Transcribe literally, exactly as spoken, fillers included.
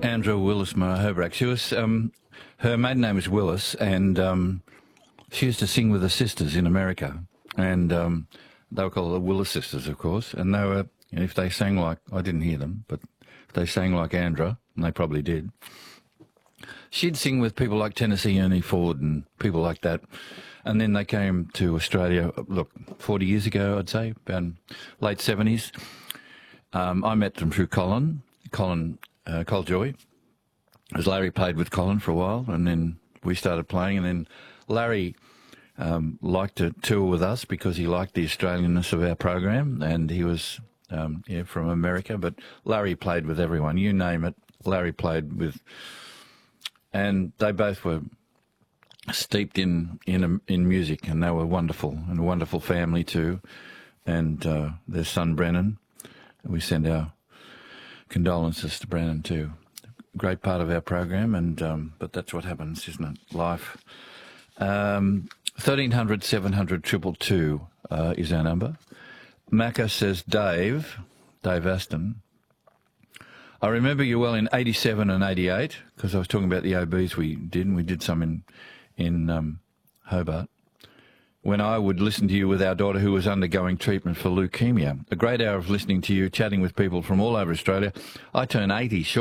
Andrew Willis Hobrak. She was, um, her maiden name was Willis, and um, she used to sing with the sisters in America, and um, they were called the Willis sisters, of course, and they were, if they sang like, I didn't hear them, but if they sang like Andra, and they probably did, she'd sing with people like Tennessee Ernie Ford and people like that. And then they came to Australia, look, forty years ago, I'd say, about late seventies. Um, I met them through Colin, Colin uh, Coljoy, as Larry played with Colin for a while, and then we started playing, and then Larry um, liked to tour with us because he liked the Australianness of our program, and he was um, yeah, from America, but Larry played with everyone. You name it, Larry played with, and they both were steeped in in in music, and they were wonderful, and a wonderful family too. And uh, their son Brennan, we send our condolences to Brennan too. Great part of our program, and um, but that's what happens, isn't it? Life. Um, thirteen hundred seven hundred triple two uh, is our number. Macca says, Dave, Dave Aston, I remember you well in eighty-seven and eighty-eight, because I was talking about the O Bs we did, and we did some in in um, Hobart, when I would listen to you with our daughter who was undergoing treatment for leukemia. A great hour of listening to you, chatting with people from all over Australia. I turn eighty, sure.